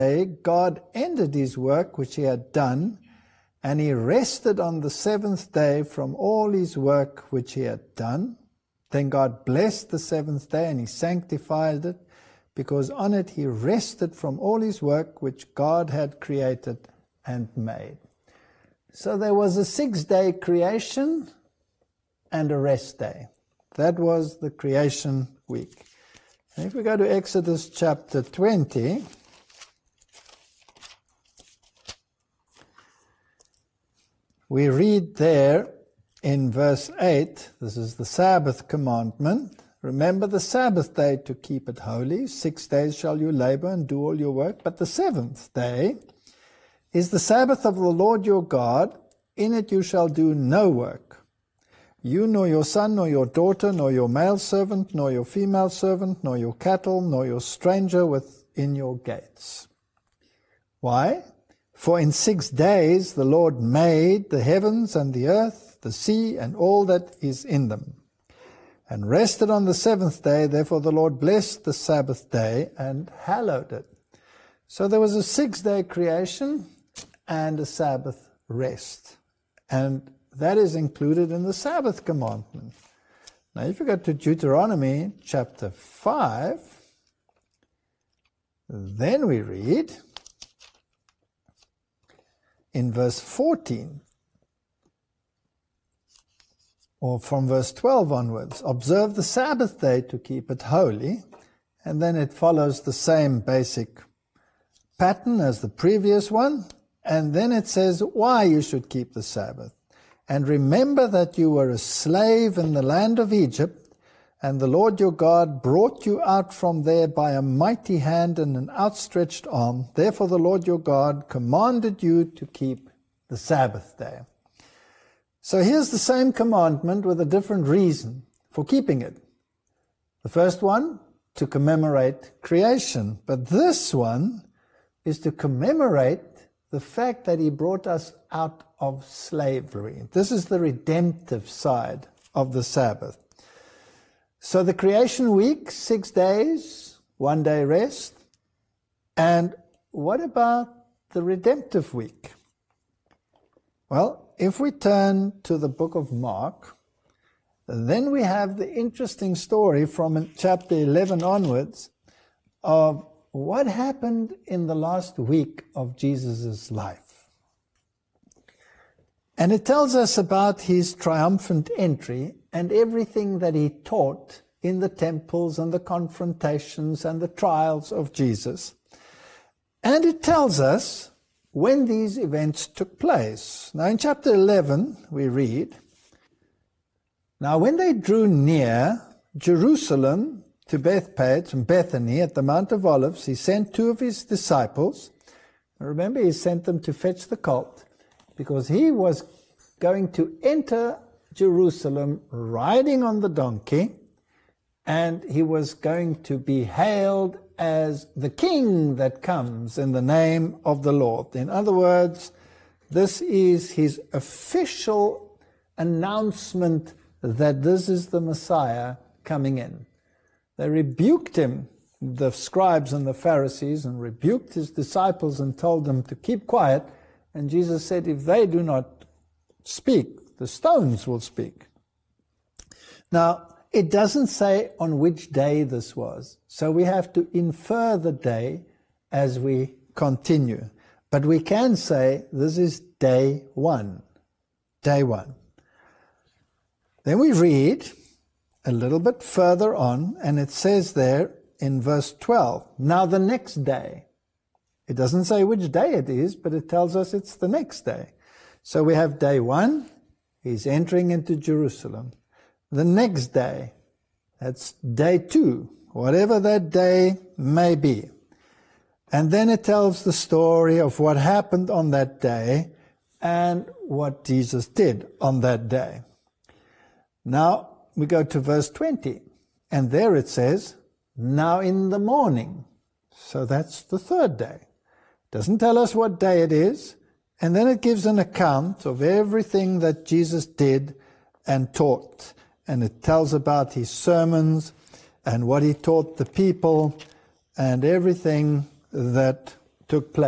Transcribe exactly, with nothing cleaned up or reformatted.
day God ended his work which he had done, and he rested on the seventh day from all his work which he had done. Then God blessed the seventh day, and he sanctified it, because on it he rested from all his work which God had created and made. So there was a six-day creation and a rest day. That was the creation week. And if we go to Exodus chapter twenty, we read there in verse eight, this is the Sabbath commandment. Remember the Sabbath day to keep it holy. Six days shall you labor and do all your work. But the seventh day is the Sabbath of the Lord your God. In it you shall do no work. You, nor your son, nor your daughter, nor your male servant, nor your female servant, nor your cattle, nor your stranger within your gates. Why? For in six days the Lord made the heavens and the earth, the sea, and all that is in them, and rested on the seventh day. Therefore the Lord blessed the Sabbath day and hallowed it. So there was a six-day creation and a Sabbath rest. And that is included in the Sabbath commandment. Now if you go to Deuteronomy chapter five, then we read in verse fourteen, or from verse twelve onwards, observe the Sabbath day to keep it holy. And then it follows the same basic pattern as the previous one. And then it says why you should keep the Sabbath. And remember that you were a slave in the land of Egypt, and the Lord your God brought you out from there by a mighty hand and an outstretched arm. Therefore the Lord your God commanded you to keep the Sabbath day. So here's the same commandment with a different reason for keeping it. The first one, to commemorate creation. But this one is to commemorate the fact that he brought us out of slavery. This is the redemptive side of the Sabbath. So the creation week, six days, one day rest. And what about the redemptive week? Well, if we turn to the book of Mark, then we have the interesting story from chapter eleven onwards of what happened in the last week of Jesus' life. And it tells us about his triumphant entry and everything that he taught in the temples and the confrontations and the trials of Jesus. And it tells us when these events took place. Now in chapter eleven we read, now when they drew near Jerusalem to Bethphage and Bethany at the Mount of Olives, he sent two of his disciples. Remember, he sent them to fetch the colt because he was going to enter Jerusalem riding on the donkey, and he was going to be hailed as the king that comes in the name of the Lord. In other words, this is his official announcement that this is the Messiah coming in. They rebuked him, the scribes and the Pharisees, and rebuked his disciples and told them to keep quiet. And Jesus said, if they do not speak, the stones will speak. Now, it doesn't say on which day this was, so we have to infer the day as we continue. But we can say this is day one. Day one. Then we read a little bit further on, and it says there in verse twelve, now the next day. It doesn't say which day it is, but it tells us it's the next day. So we have day one, he's entering into Jerusalem. The next day, that's day two, whatever that day may be. And then it tells the story of what happened on that day and what Jesus did on that day. Now, we go to verse twenty, and there it says, now in the morning. So that's the third day. Doesn't tell us what day it is, and then it gives an account of everything that Jesus did and taught. And it tells about his sermons and what he taught the people and everything that took place.